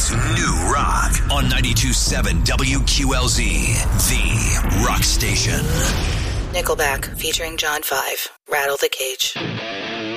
is New Rock on 92.7 WQLZ, the rock station. Nickelback featuring John 5, Rattle the Cage.